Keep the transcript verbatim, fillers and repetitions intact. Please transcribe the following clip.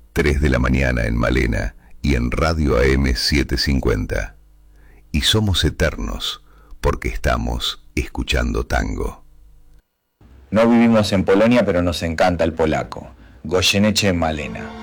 tres de la mañana en Malena y en Radio A M setecientos cincuenta. Y somos eternos porque estamos escuchando tango. No vivimos en Polonia, pero nos encanta el polaco. Goyeneche en Malena.